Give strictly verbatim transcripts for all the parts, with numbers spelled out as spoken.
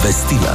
Vestila.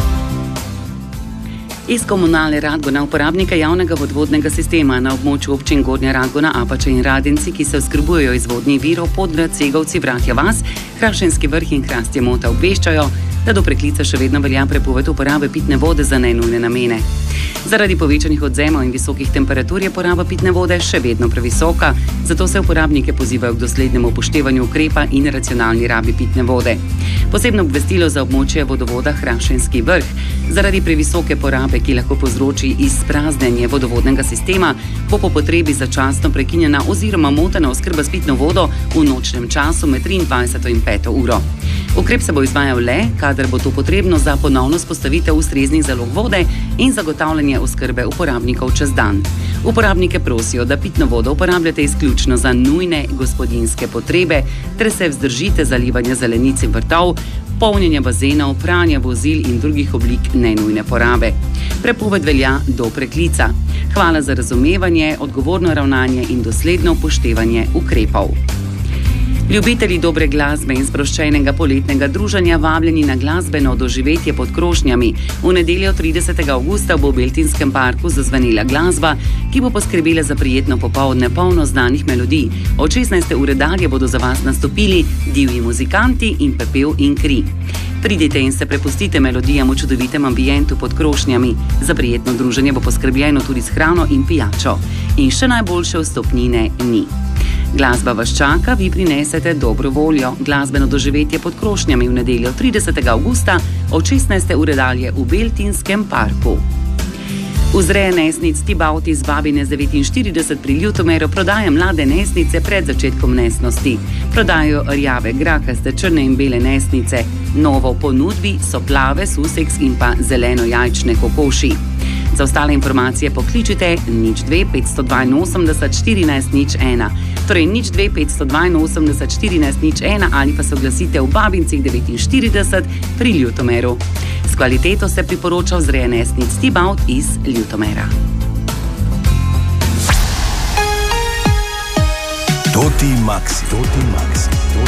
Iz Komunale Radgona, uporabnika javnega vodovodnega sistema na območju občin Gornja Radgona, Apača in Radenci, ki se oskrbujejo iz vodnih virov Podgrad, Segovci, Vratja vas, Hrastniški vrh in Hrastje Mota, obveščajo, da do preklica še vedno velja prepoved uporabe pitne vode za nenujne namene. Zaradi povečanih odzemov in visokih temperatur je poraba pitne vode še vedno previsoka, zato se uporabnike pozivajo k doslednemu upoštevanju ukrepa in racionalni rabi pitne vode. Posebno obvestilo za območje vodovoda Hrastniški vrh. Zaradi previsoke porabe, ki lahko povzroči izpraznjenje vodovodnega sistema, bo po potrebi začasno prekinjena oziroma motena oskrba s pitno vodo v nočnem času med triindvajseto in peto uro. Ukrep se bo izvajal le, kadar bo to potrebno za ponovno vzpostavitev ustreznih zalog vode in zagotavljanje oskrbe uporabnikov čez dan. Uporabnike prosijo, da pitno vodo uporabljate izključno za nujne gospodinjske potrebe, ter se vzdržite zalivanja zelenic in vrtov, polnjenja bazenov, pranja vozil in drugih oblik nenujne porabe. Prepoved velja do preklica. Hvala za razumevanje, odgovorno ravnanje in dosledno upoštevanje ukrepov. Ljubitelji dobre glasbe in sproščenega poletnega druženja vabljeni na glasbeno doživetje pod krošnjami. V nedeljo tridesetega avgusta bo v Beltinskem parku zazvenela glasba, ki bo poskrbela za prijetno popoldne polno znanih melodij. Od šestnajste ure dalje bodo za vas nastopili divji muzikanti in pepel in kri. Pridite in se prepustite melodijam v čudovitem ambientu pod krošnjami. Za prijetno druženje bo poskrbljeno tudi s hrano in pijačo. In še najboljše vstopnine ni. Glasba vas čaka, vi prinesete dobro voljo. Glasbeno doživetje pod krošnjami v nedeljo tridesetega avgusta od šestnajste ure dalje v Beltinskem parku. Vzreja nesnic Tibaut iz Babine devetinštirideset pri Ljutomeru prodaja mlade nesnice pred začetkom nesnosti. Prodajajo rjave, grakaste, črne in bele nesnice. Novo v ponudbi so plave, suseks in pa zeleno jajčne kokoši. Za ostale informacije pokličite nič dve petsto dvainosemdeset štirinajst nič ena. Torej nič dve petsto dvainosemdeset štirinajst nič ena ali pa se oglasite v Babincih devetinštirideset pri Ljutomeru. S kvaliteto se priporoča vzreja nesnic Tibaut iz Ljutomera. Toti Maxi. Toti Maxi.